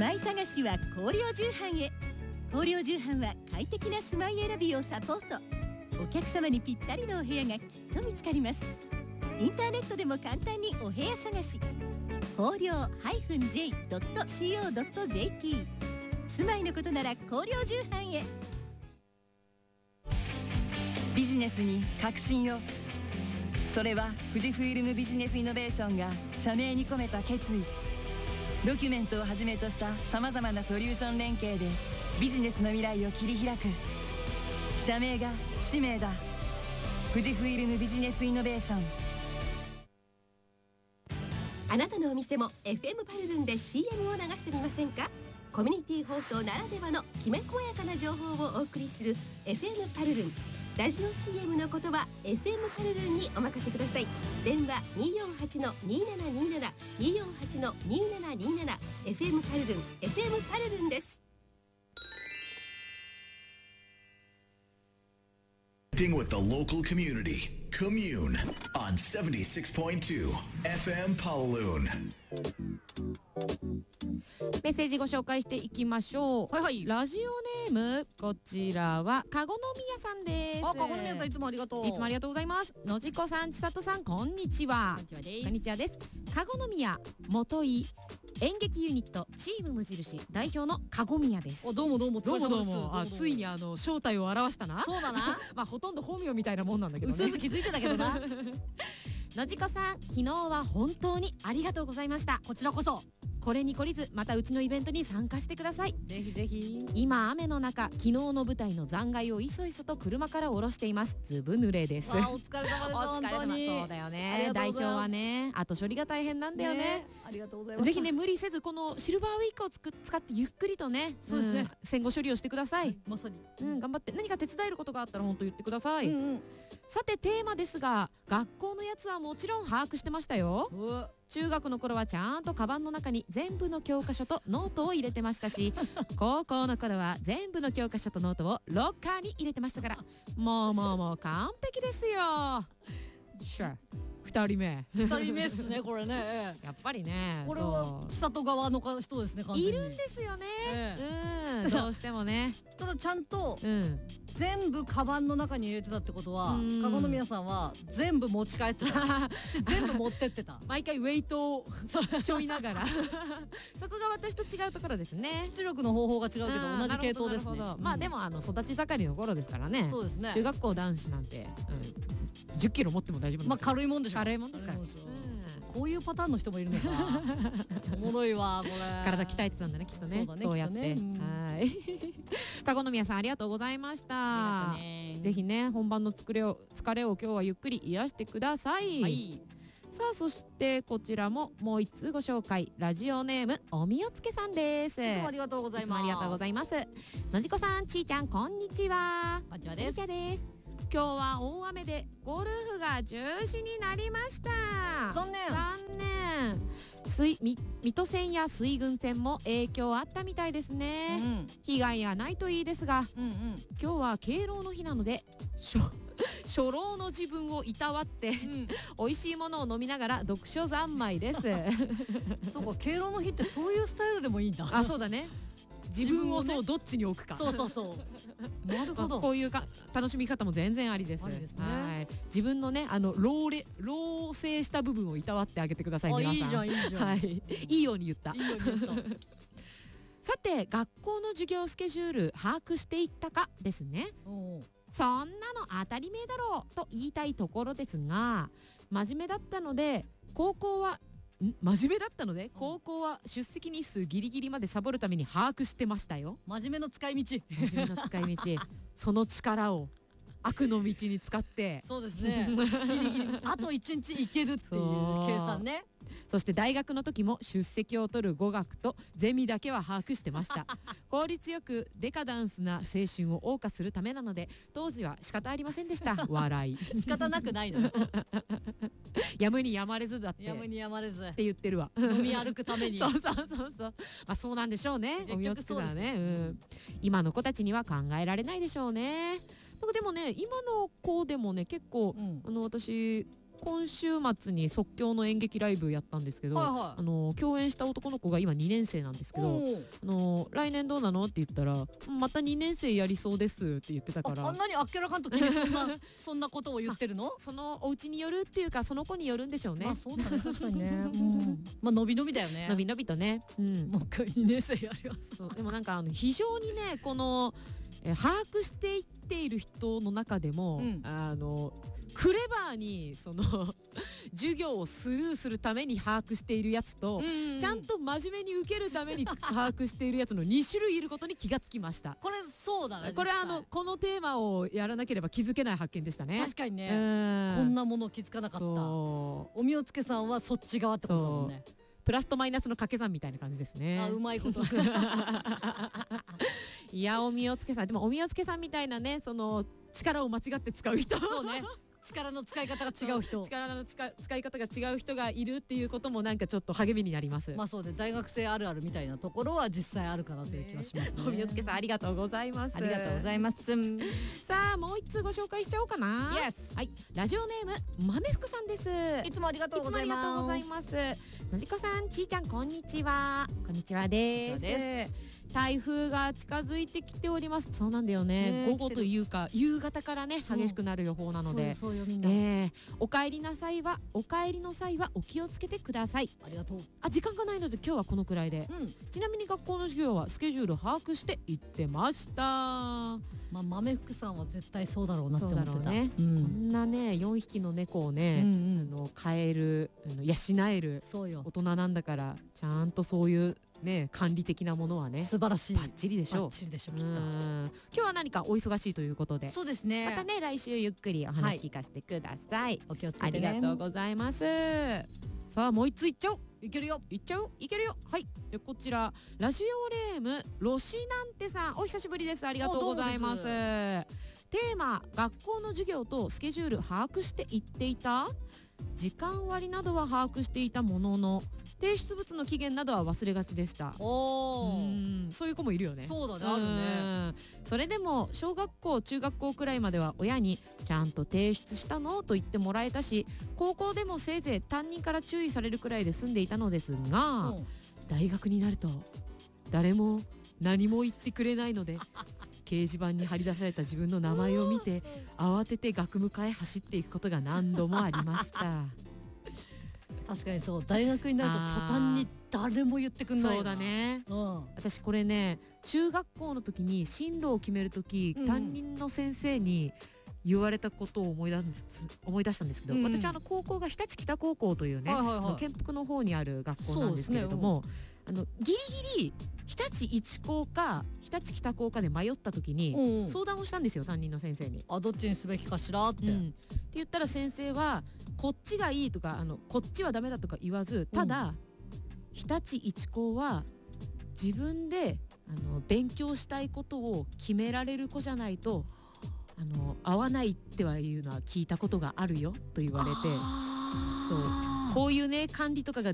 まい探しは広陵重版へ。広陵重版は快適な住まい選びをサポート。お客様にぴったりのお部屋がきっと見つかります。インターネットでも簡単にお部屋探し。広陵-j.co.jp。 住まいのことなら広陵重版へ。 ビジネスに革新を。それは富士フイルムビジネスイノベーションが社名に込めた決意。ドキュメントをはじめとしたさまざまなソリューション連携でビジネスの未来を切り開く。社名が使命だ。富士フイルムビジネスイノベーション。 あなたのお店も FM パルルンで CM を流してみませんか。コミュニティ放送ならではのきめ細やかな情報をお送りする FM パルルン。ラジオ CM の言葉 FM パルルンにお任せください。電話 248-2727 248-2727 FM パルルン FM パルルンです。 With the local community, Commune on 76.2 FM Pawaloon。 メッセージご紹介していきましょう。はいはい。ラジオネーム、こちらはかごのみやさんです。 かごのみやさん、いつもありがとう。 いつもありがとうございます。のじこさん、ちさとさん、こんにちは。 こんにちはです。 こんにちはです。かごのみや元井演劇ユニットチーム無印代表のかごみやです。 どうもどうもどうもどうも。ついに正体を表したな。 そうだな。 まあほとんど本名みたいなもんなんだけどね。 うすうす気づいてたけどな。 のじこさん、昨日は本当にありがとうございました。 こちらこそ。 これに懲りずまたうちのイベントに参加してください。 ぜひぜひ。 今雨の中、昨日の舞台の残骸をいそいそと車から降ろしています。ずぶ濡れです。 お疲れ様です。 お疲れ様。そうだよね。代表はね、あと処理が大変なんだよね。 ありがとうございます。 ぜひね、無理せずこのシルバーウィークを使ってゆっくりとね、 そうですね、 戦後処理をしてください。 まさに。 頑張って。何か手伝えることがあったら本当言ってください。さてテーマですが、学校のやつはもちろん把握してましたよ。中学の頃はちゃんとカバンの中に全部の教科書とノートを入れてましたし、高校の頃は全部の教科書とノートをロッカーに入れてましたから、もう完璧ですよ。2人目ですね、これね。 やっぱりね、 これは千里側の人ですね。 いるんですよね。どうしてもね。 ただちゃんと全部カバンの中に入れてたってことは、かごのみやさんは全部持ち帰ってたし、全部持ってってた。 毎回ウェイトを背負いながらそこが私と違うところですね。 出力の方法が違うけど同じ系統ですね。 まあでも育ち盛りの頃ですからね。 そうですね。 中学校男子なんて10キロ持っても大丈夫。 まあ軽いもんでしょ。 軽いもんですから。 こういうパターンの人もいるのか。おもろいわこれ。 体鍛えてたんだね、きっとね。そうやって。はい。かごのみやさん、ありがとうございました。ぜひね、本番の疲れを今日はゆっくり癒してください。さあ、そしてこちらももう一通ご紹介。ラジオネームおみよつけさんです。 いつもありがとうございます。 ありがとうございます。のじこさん、ちーちゃん、こんにちは。 こんにちはです。 今日は大雨でゴルフが中止になりました。 残念。 水戸線や水郡線も影響あったみたいですね。被害がないといいですが、今日は敬老の日なので初老の自分をいたわって、美味しいものを飲みながら読書三昧です。 そうか、敬老の日ってそういうスタイルでもいいんだ。 あ、そうだね。自分をどっちに置くか。 そうなるほど。 こういう楽しみ方も全然ありです。自分のね、老成した部分をいたわってあげてください。皆さん。いいじゃん。いいように言った。さて、学校の授業スケジュール把握していったかですね。そんなの当たり前だろうと言いたいところですが、真面目だったので高校は出席日数ギリギリまでサボるために把握してましたよ。 真面目の使い道。 その力を悪の道に使って。 そうですね。ギリギリあと1日いけるっていう計算ね。 そして大学の時も出席を取る語学とゼミだけは把握してました。効率よくデカダンスな青春を謳歌するためなので、当時は仕方ありませんでした。笑い。 仕方なくないの。 やむにやまれずだって。 やむにやまれずって言ってるわ。 飲み歩くために。 そう。まあそうなんでしょうね。お見送りだね。今の子たちには考えられないでしょうね。でもね、今の子でもね、結構私今週末に即興の演劇ライブやったんですけど、共演した男の子が今2年生なんですけど、来年どうなのって言ったらまた2年生やりそうですって言ってたから。 あんなにあっけらかんとそんなことを言ってるの？ そのお家によるっていうかその子によるんでしょうね。 まあそうだね、確かにね。まあ伸び伸びだよね。 伸び伸びとね。 もう一回2年生やります。 そうでもなんか非常にねこの把握していっている人の中でも、クレバーにその授業をスルーするために把握しているやつと、ちゃんと真面目に受けるために把握しているやつの2種類いることに気がつきました。 これそうだね。 これこのテーマをやらなければ気づけない発見でしたね。 確かにね、こんなもの気づかなかった。おみおつけさんはそっち側ってことだもんね。 プラスとマイナスの掛け算みたいな感じですね。 あ、うまいこといや、おみおつけさん、でもおみおつけさんみたいなね、その力を間違って使う人、 そうね、力の使い方が違う人、 力の使い方が違う人がいるっていうこともなんかちょっと励みになります。 まあそうで、大学生あるあるみたいなところは実際あるかなという気はしますね。 おみおつけさん、ありがとうございます。 ありがとうございます。 さあ、もう一通ご紹介しちゃおうかな。はい、ラジオネーム豆福さんです。 いつもありがとうございます。 いつもありがとうございます。のじこさん、ちーちゃん、こんにちは。こんにちはです。台風が近づいてきております。そうなんだよね。午後というか夕方からね激しくなる予報なので、お帰りの際はお気をつけてください。 ありがとう。 時間がないので今日はこのくらいで。ちなみに学校の授業はスケジュール把握して行ってました。まあ豆福さんは絶対そうだろうなって思ってた。 こんなね4匹の猫をね飼える養える大人なんだから、ちゃんとそういうね、管理的なものはね素晴らしい、 バッチリでしょう。 バッチリでしょう、きっと。 今日は何かお忙しいということで、 そうですね、 またね来週ゆっくりお話聞かせてください。 お気をつけてね。 ありがとうございます。さあもう一ついっちゃおう。いけるよ、いっちゃう、いけるよ。はい、でこちらラジオレームロシなんてさん、お久しぶりです。ありがとうございます。テーマ、学校の授業とスケジュール把握していっていた？時間割などは把握していたものの提出物の期限などは忘れがちでした。そういう子もいるよね。 そうだね、あるね。 それでも小学校中学校くらいまでは親にちゃんと提出したのと言ってもらえたし、高校でもせいぜい担任から注意されるくらいで済んでいたのですが、大学になると誰も何も言ってくれないので掲示板に貼り出された自分の名前を見て慌てて学務課へ走っていくことが何度もありました。 確かにそう、大学になると途端に誰も言ってくんない。 そうだね、私これね中学校の時に進路を決める時、担任の先生に言われたことを思い出したんですけど、私高校が日立北高校というね、県北の方にある学校なんですけれども、ギリギリ日立一高か日立北高かで迷った時に相談をしたんですよ、担任の先生に。 どっちにすべきかしらって。って言ったら先生はこっちがいいとかこっちはダメだとか言わず、ただ日立一高は自分で勉強したいことを決められる子じゃないと合わないってはいうのは聞いたことがあるよと言われて、そうこういうね管理とかが